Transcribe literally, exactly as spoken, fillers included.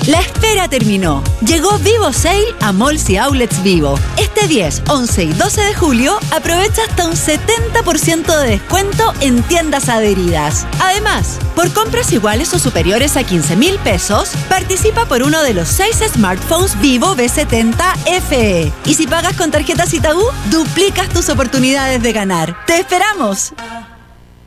La espera terminó. Llegó Vivo Sale a Malls y Outlets Vivo. Este diez, once y doce de julio aprovecha hasta un setenta por ciento de descuento en tiendas adheridas. Además, por compras iguales o superiores a quince mil pesos, participa por uno de los seis smartphones Vivo B setenta F E. Y si pagas con tarjeta Citaú, duplicas tus oportunidades de ganar. ¡Te esperamos!